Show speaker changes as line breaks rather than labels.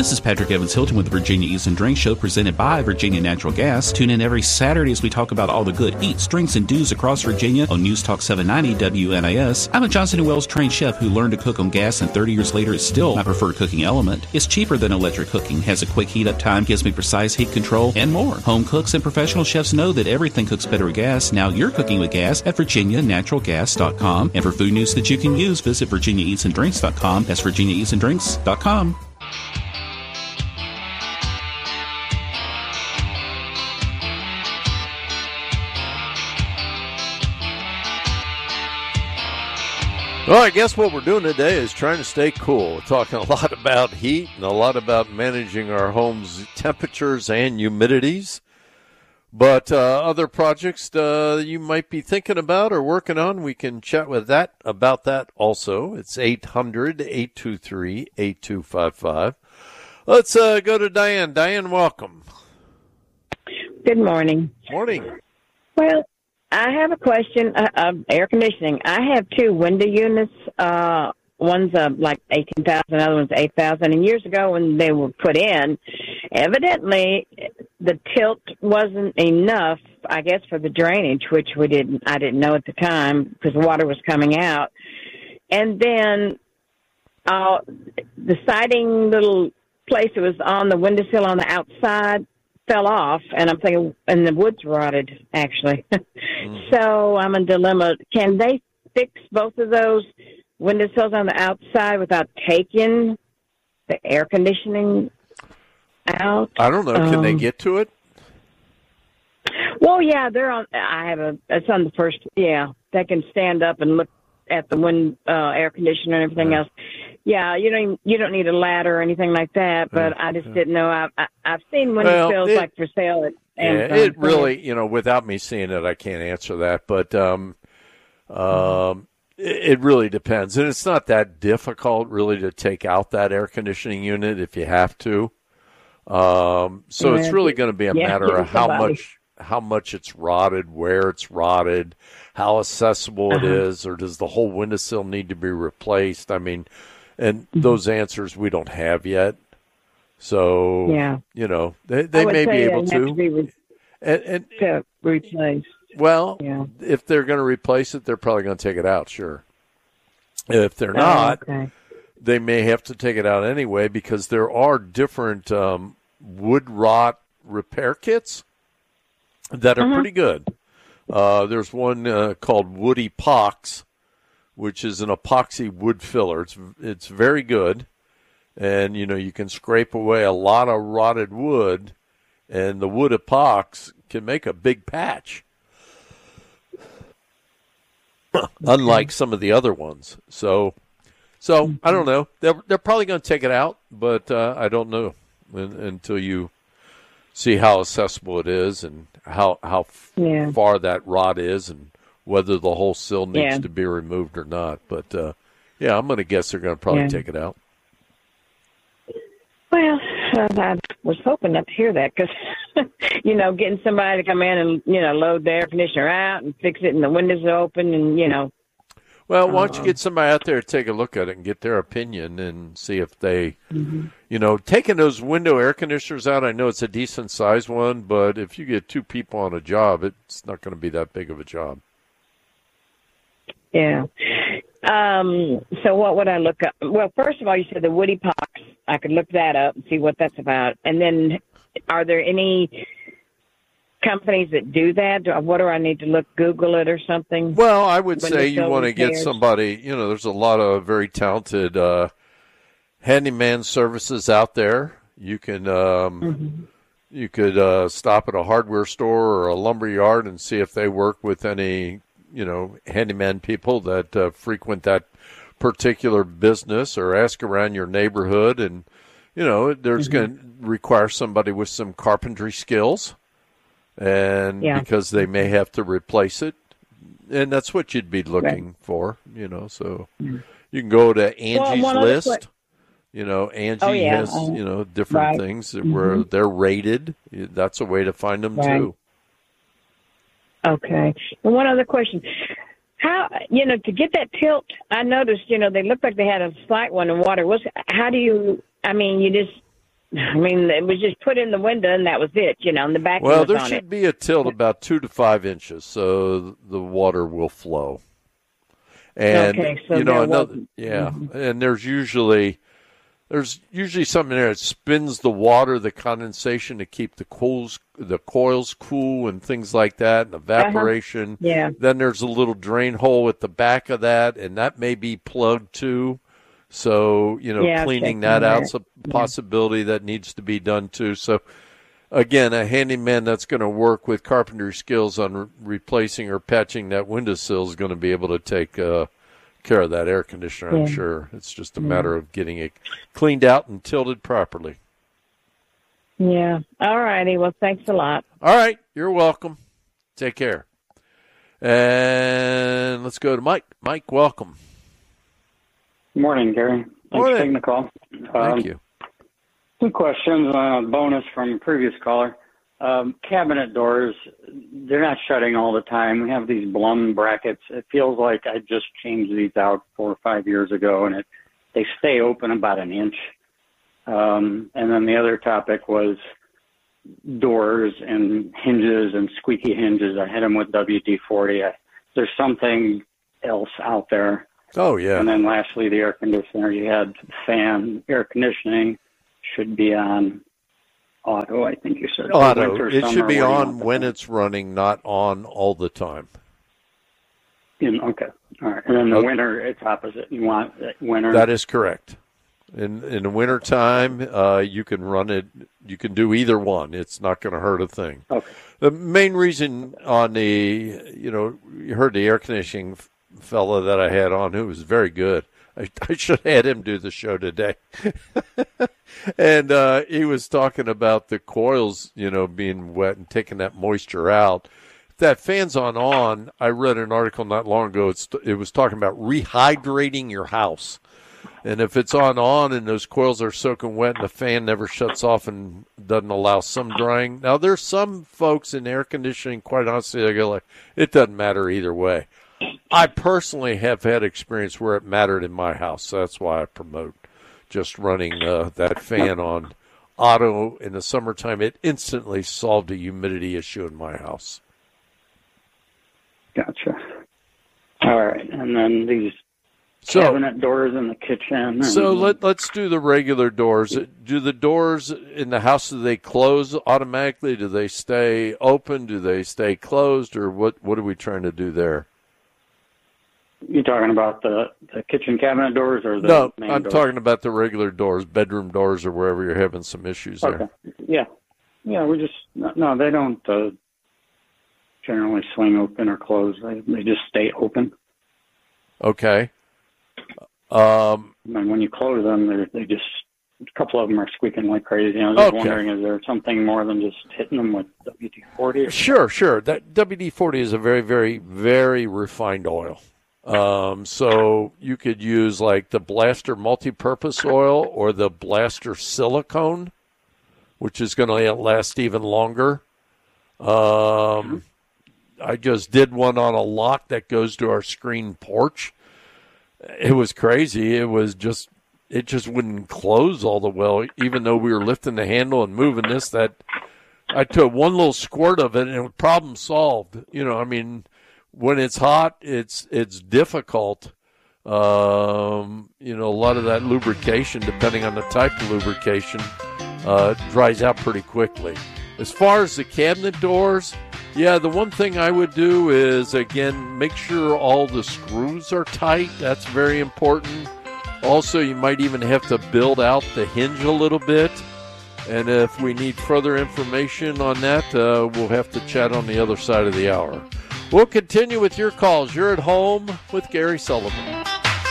This is Patrick Evans Hilton with the Virginia Eats and Drinks Show, presented by Virginia Natural Gas. Tune in every Saturday as we talk about all the good eats, drinks, and do's across Virginia on News Talk 790 WNIS. I'm a Johnson & Wells trained chef who learned to cook on gas, and 30 years later, it's still my preferred cooking element. It's cheaper than electric cooking, has a quick heat up time, gives me precise heat control, and more. Home cooks and professional chefs know that everything cooks better with gas. Now you're cooking with gas at VirginiaNaturalGas.com. And for food news that you can use, visit VirginiaEatsAndDrinks.com. That's VirginiaEatsAndDrinks.com.
Well, I guess what we're doing today is trying to stay cool. We're talking a lot about heat and a lot about managing our home's temperatures and humidities. But other projects you might be thinking about or working on, we can chat about that also. It's 800-823-8255. Let's go to Diane. Diane, welcome.
Good morning.
Morning.
Well, I have a question of air conditioning. I have two window units. One's like 18,000, the other one's 8,000. And years ago when they were put in, evidently the tilt wasn't enough, I guess, for the drainage, which I didn't know at the time because the water was coming out. And then the siding little place that was on the windowsill on the outside fell off, and I'm thinking, and the wood's rotted, actually. So I'm in a dilemma. Can they fix both of those windowsills on the outside without taking the air conditioning out?
I don't know. Can they get to it?
Well, yeah, they're on. It's on the first. Yeah, they can stand up and look at the air conditioner and everything else. Yeah, you don't need a ladder or anything like that. But I just didn't know. I've seen windowsills like for sale at Amazon.
It really, without me seeing it, I can't answer that. But it really depends, and it's not that difficult really to take out that air conditioning unit if you have to. So it's really going to be a matter of how much it's rotted, where it's rotted, how accessible it is, or does the whole windowsill need to be replaced? I mean, and those answers we don't have yet. So, they may be able to.
To replace.
Well, if they're going to replace it, they're probably going to take it out, sure. If they're not, they may have to take it out anyway because there are different wood rot repair kits that are pretty good. There's one called Wood Epox, which is an epoxy wood filler. It's very good, and you can scrape away a lot of rotted wood, and the Wood Epox can make a big patch. Unlike some of the other ones. So I don't know. They're probably going to take it out, but I don't know until you see how accessible it is and how far that rot is and whether the whole sill needs to be removed or not. But, I'm going to guess they're going to probably take it out.
Well, I was hoping not to hear that because, getting somebody to come in and, load the air conditioner out and fix it and the windows are open and,
Well, why don't you get somebody out there to take a look at it and get their opinion and see if they, taking those window air conditioners out, I know it's a decent size one, but if you get two people on a job, it's not going to be that big of a job.
Yeah. So what would I look up? Well, first of all, you said the Wood Epox. I could look that up and see what that's about. And then are there any companies that do that? What do I need to Google it or something?
Well, I would say you want to get somebody, there's a lot of very talented handyman services out there. You can you could stop at a hardware store or a lumber yard and see if they work with any, handyman people that frequent that particular business, or ask around your neighborhood. And, there's going to require somebody with some carpentry skills, and because they may have to replace it. And that's what you'd be looking for, so you can go to Angie's List. Angie has, different things where they're rated. That's a way to find them too.
Okay. And one other question. How, to get that tilt, I noticed, they looked like they had a slight one in water. You just I mean, it was just put in the window and that was it, and the back
Well,
was
there
on
should
it.
be a tilt about 2 to 5 inches, so the water will flow. And,
okay, so
and there's usually something there that spins the water, the condensation to keep the coils cool and things like that, and evaporation.
Uh-huh. Yeah.
Then there's a little drain hole at the back of that, and that may be plugged too. So, cleaning that out's a possibility that needs to be done too. So, again, a handyman that's going to work with carpentry skills on replacing or patching that windowsill is going to be able to take care of that air conditioner, I'm sure. It's just a matter of getting it cleaned out and tilted properly.
Yeah. All righty. Well, thanks a lot.
All right. You're welcome. Take care. And let's go to Mike. Mike, welcome.
Good morning, Gary. Thanks for taking the call.
Thank you.
2 questions. Bonus from a previous caller. Cabinet doors, they're not shutting all the time. We have these Blum brackets. It feels like I just changed these out 4 or 5 years ago, and they stay open about an inch. And then the other topic was doors and hinges and squeaky hinges. I hit them with WD-40. There's something else out there.
Oh, yeah.
And then lastly, the air conditioner. You had fan, air conditioning should be on auto, I think you said.
Auto. It should be on when it's running, not on all the time.
Okay. All right. And then the winter, it's opposite. You want winter.
That is correct. In the wintertime, you can run it. You can do either one. It's not going to hurt a thing.
Okay.
The main reason on you heard the air conditioning fella that I had on, who was very good. I should have had him do the show today. And he was talking about the coils, being wet and taking that moisture out. If that fan's on, I read an article not long ago. It was talking about rehydrating your house. And if it's on and those coils are soaking wet and the fan never shuts off and doesn't allow some drying. Now, there's some folks in air conditioning, quite honestly, they go like, it doesn't matter either way. I personally have had experience where it mattered in my house. So that's why I promote just running that fan on auto in the summertime. It instantly solved a humidity issue in my house.
Gotcha. All right. And then these cabinet doors in the kitchen.
So let's do the regular doors. Do the doors in the house, do they close automatically? Do they stay open? Do they stay closed? Or what are we trying to do there?
You talking about the kitchen cabinet doors or the
No,
main
I'm
doors?
talking about the regular doors, bedroom doors or wherever you're having some issues there.
Okay. Yeah. Yeah, we just, no, they don't generally swing open or close. They just stay open.
Okay.
And when you close them, they just, a couple of them are squeaking like crazy. I was just wondering, is there something more than just hitting them with WD-40?
Sure. That WD-40 is a very, very, very refined oil. So you could use like the Blaster multi-purpose oil or the Blaster silicone, which is going to last even longer. I just did one on a lock that goes to our screen porch. It was crazy. It just wouldn't close all the well, even though we were lifting the handle and moving this. That I took one little squirt of it and it was problem solved. When it's hot, it's difficult. A lot of that lubrication, depending on the type of lubrication, dries out pretty quickly. As far as the cabinet doors, yeah, the one thing I would do is, again, make sure all the screws are tight. That's very important. Also, you might even have to build out the hinge a little bit. And if we need further information on that, we'll have to chat on the other side of the hour. We'll continue with your calls. You're at home with Gary Sullivan.